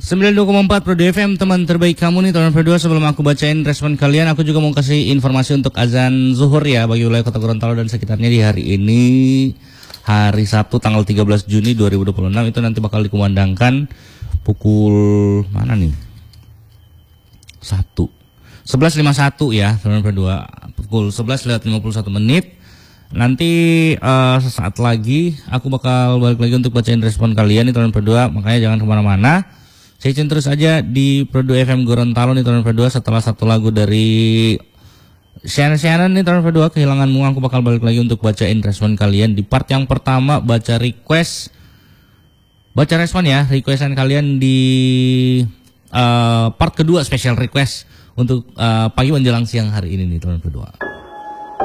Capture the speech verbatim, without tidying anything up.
sembilan puluh dua koma empat Pro D F M, teman terbaik kamu nih tahun berdua. Sebelum aku bacain respon kalian, aku juga mau kasih informasi untuk azan zuhur ya bagi wilayah Kota Gorontalo dan sekitarnya di hari ini, hari Sabtu tanggal tiga belas Juni dua ribu dua puluh enam. Itu nanti bakal dikumandangkan pukul mana nih? satu sebelas lima puluh satu ya tahun berdua, pukul sebelas lewat lima puluh satu menit. Nanti uh, sesaat lagi aku bakal balik lagi untuk bacain respon kalian nih tahun berdua. Makanya jangan kemana-mana, stay tune terus aja di Pro D F M Gorontalo nih tahun berdua. Setelah satu lagu dari Shannon nih tahun berdua, Kehilanganmu, aku bakal balik lagi untuk bacain respon kalian. Di part yang pertama baca request, baca respon ya, requestan kalian di uh, part kedua special request untuk uh, pagi menjelang siang hari ini nih tahun berdua.